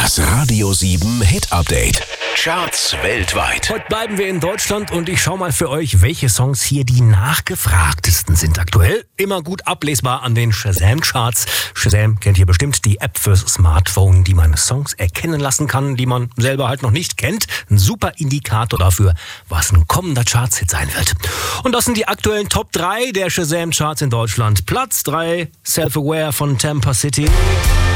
Das Radio 7 Hit Update. Charts weltweit. Heute bleiben wir in Deutschland und ich schaue mal für euch, welche Songs hier die nachgefragtesten sind aktuell. Immer gut ablesbar an den Shazam-Charts. Shazam kennt ihr bestimmt, die App fürs Smartphone, die man Songs erkennen lassen kann, die man selber halt noch nicht kennt. Ein super Indikator dafür, was ein kommender Charts-Hit sein wird. Und das sind die aktuellen Top 3 der Shazam-Charts in Deutschland. Platz 3, Self-Aware von Tampa City.